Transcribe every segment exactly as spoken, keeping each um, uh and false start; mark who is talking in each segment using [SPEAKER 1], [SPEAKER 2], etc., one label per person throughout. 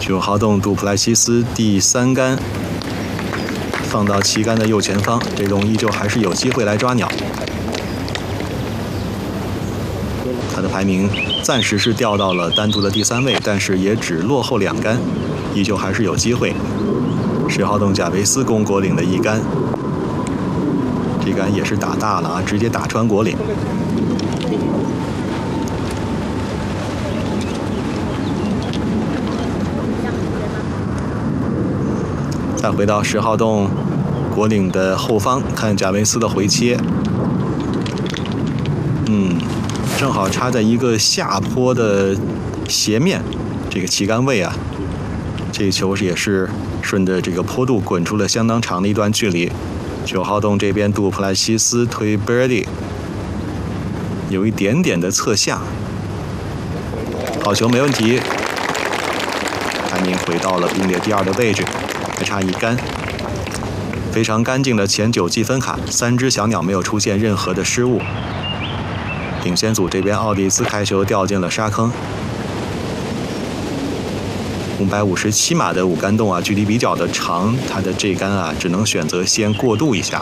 [SPEAKER 1] 九号洞杜普莱西斯第三杆放到旗杆的右前方，这洞依旧还是有机会来抓鸟。他的排名暂时是掉到了单独的第三位，但是也只落后两杆，依旧还是有机会。十号洞贾维斯攻果岭的一杆，这杆也是打大了啊，直接打穿果岭。再回到十号洞果岭的后方，看贾维斯的回切，嗯，正好插在一个下坡的斜面，这个旗杆位啊，这球也是顺着这个坡度滚出了相当长的一段距离。九号洞这边杜普莱西斯推 birdie， 有一点点的侧下，好球没问题，排名回到了并列第二的位置。还差一杆，非常干净的前九记分卡，三只小鸟没有出现任何的失误。领先组这边奥蒂斯开球掉进了沙坑，五百五十七码的五杆洞啊，距离比较的长，它的这杆啊只能选择先过渡一下。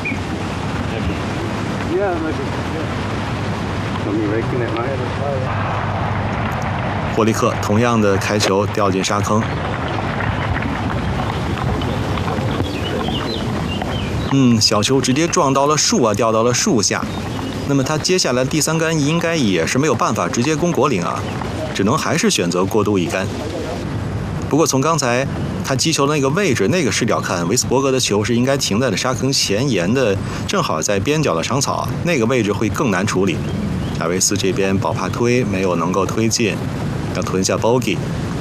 [SPEAKER 1] 霍利克同样的开球掉进沙坑。嗯，小球直接撞到了树啊，掉到了树下。那么他接下来第三杆应该也是没有办法直接攻果岭啊，只能还是选择过渡一杆。不过从刚才他击球的那个位置、那个视角看，维斯伯格的球是应该停在了沙坑前沿的，正好在边角的长草，那个位置会更难处理。贾维斯这边保帕推没有能够推进，要吞下 bogey。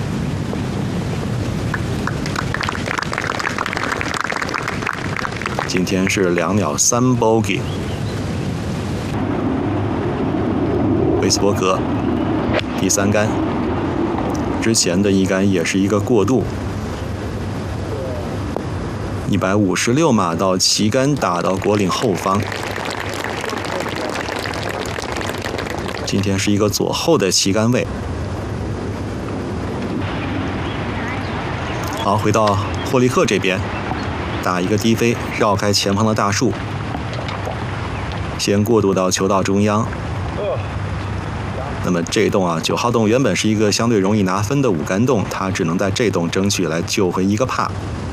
[SPEAKER 1] 今天是两鸟三 bogey， 维斯伯格第三杆，之前的一杆也是一个过渡，一百五十六码到旗杆打到果岭后方。今天是一个左后的旗杆位。好，回到霍利克这边。打一个低飞，绕开前方的大树，先过渡到球道中央。那么这洞啊，九号洞原本是一个相对容易拿分的五杆洞，他只能在这洞争取来救回一个帕。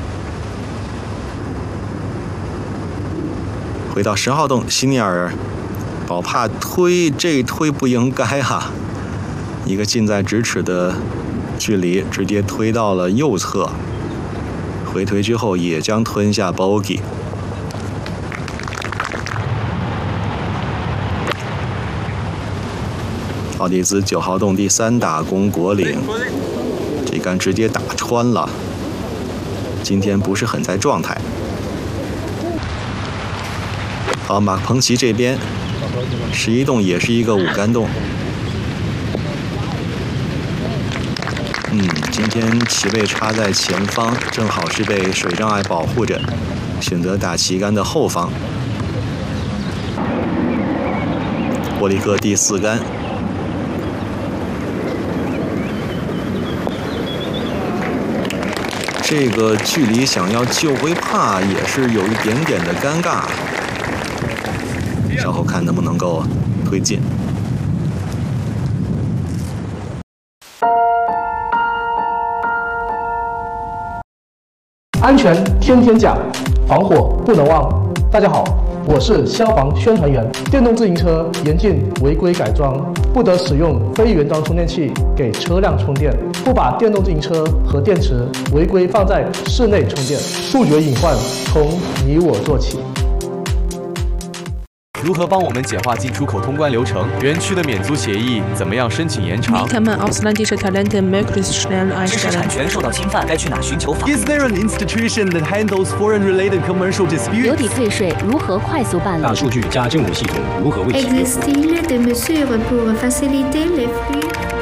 [SPEAKER 1] 回到十号洞，希尼尔保帕推，这推不应该哈、啊，一个近在咫尺的距离，直接推到了右侧。回推之后也将吞下 bogey。奥蒂兹九号洞第三打攻果岭，这杆直接打穿了。今天不是很在状态。好，马克彭奇这边十一洞也是一个五杆洞。嗯，今天旗位插在前方，正好是被水障碍保护着，选择打旗杆的后方。霍利克第四杆，这个距离想要救回帕也是有一点点的尴尬，稍后看能不能够推进。
[SPEAKER 2] 安全天天讲，防火不能忘。大家好，我是消防宣传员。电动自行车严禁违规改装，不得使用非原装充电器给车辆充电，不把电动自行车和电池违规放在室内充电。杜绝隐患，从你我做起。
[SPEAKER 3] 如何帮我们简化进出口通关流程？园区的免租协议怎么样申请延长？
[SPEAKER 4] Wie kann man ausländische Talente möglichst schnell
[SPEAKER 5] 知识产
[SPEAKER 4] einstellen?
[SPEAKER 5] 权受到侵犯，该去哪寻求法？
[SPEAKER 6] Is there an institution that handles foreign-related commercial
[SPEAKER 7] 流
[SPEAKER 6] disputes?
[SPEAKER 7] 抵退税如何快速办理？
[SPEAKER 8] 大数据加政务系统如何为企业？
[SPEAKER 9] Existe-t-il des mesures pour faciliter les flux